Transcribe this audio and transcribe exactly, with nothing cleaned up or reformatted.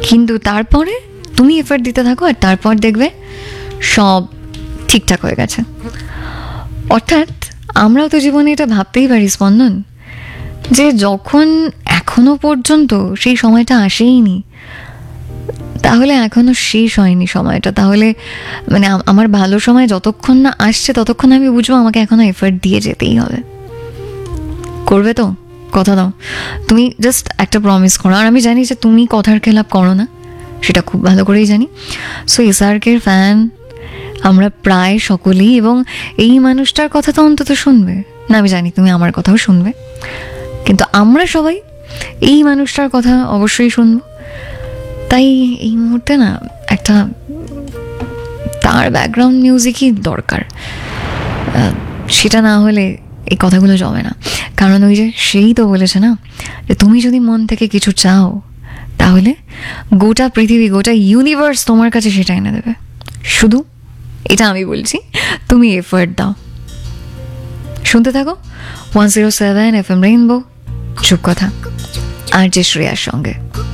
কিন্তু তারপরে তুমি এফার্ট দিতে থাকো আর তারপর দেখবে সব ঠিকঠাক হয়ে গেছে। অর্থাৎ আমরাও তো জীবনে এটা ভাবতেই পারি স্পন্দন, যে যখন এখনো পর্যন্ত সেই সময়টা আসেইনি, তাহলে এখনো শেষ হয়নি সময়টা। তাহলে মানে আমার ভালো সময় যতক্ষণ না আসছে ততক্ষণ আমি বুঝবো আমাকে এখনো এফার্ট দিয়ে যেতেই হবে। করবে তো? কথা দাও। তুমি জাস্ট একটা প্রমিস করো। আর আমি জানি যে তুমি কথার খেলাপ করো না, সেটা খুব ভালো করেই জানি। সো এসআরকের ফ্যান আমরা প্রায় সকলেই, এবং এই মানুষটার কথা তো অন্তত শুনবে না। আমি জানি তুমি আমার কথাও শুনবে, কিন্তু আমরা সবাই এই মানুষটার কথা অবশ্যই শুনবো। তাই এই মুহূর্তে না একটা তার ব্যাকগ্রাউন্ড মিউজিকই দরকার। সেটা না হলে এই কথাগুলো জমে না। কারণ ওই যে সেই তো বলেছে না, যে তুমি যদি মন থেকে কিছু চাও তাহলে গোটা পৃথিবী, গোটা ইউনিভার্স তোমার কাছে সেটা এনে দেবে। শুধু এটা আমি বলছি, তুমি এফার্ট দাও। শুনতে থাকো one zero seven F M rainbow, চুপ কথা আর যে শ্রেয়ার সঙ্গে।